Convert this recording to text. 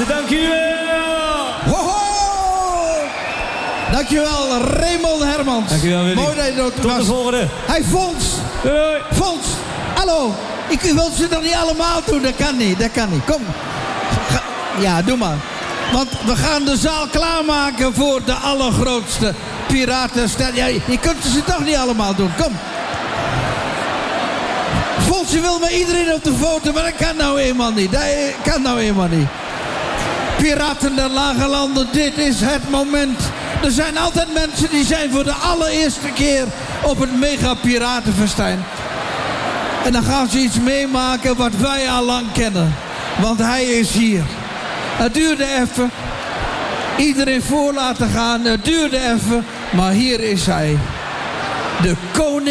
harte dankjewel. Ho, ho! Dankjewel, Raymond Hermans. Dankjewel, Willy. Mooi dat je er Tot was. de volgende. Hey, Fons. Doei. Fons, hallo. Ik wil ze nog niet allemaal doen, dat kan niet. Kom. Ja, doe maar. Want we gaan de zaal klaarmaken voor de allergrootste piratenster. Ja, je kunt ze toch niet allemaal doen, kom. Fons, je wil met iedereen op de foto, maar dat kan nou eenmaal niet. Piraten der Lage Landen, dit is het moment. Er zijn altijd mensen die zijn voor de allereerste keer op het mega piratenfestijn. En dan gaan ze iets meemaken wat wij al lang kennen. Want hij is hier. Het duurde even. Iedereen voor laten gaan. Het duurde even. Maar hier is hij. De koning.